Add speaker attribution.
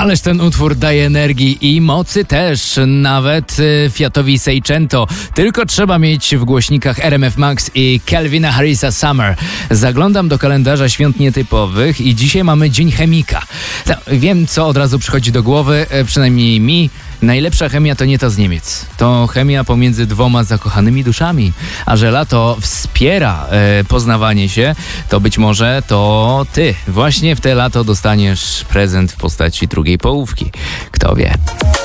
Speaker 1: Ależ ten utwór daje energii i mocy też, nawet Fiatowi Seicento. Tylko trzeba mieć w głośnikach RMF Max i Calvina Harrisa Summer. Zaglądam do kalendarza świąt nietypowych i dzisiaj mamy Dzień Chemika. Wiem, co od razu przychodzi do głowy, przynajmniej mi. Najlepsza chemia to nie ta z Niemiec. To chemia pomiędzy dwoma zakochanymi duszami. A że lato wspiera poznawanie się, to być może to ty właśnie w te lato dostaniesz prezent w postaci drugiej połówki. Kto wie?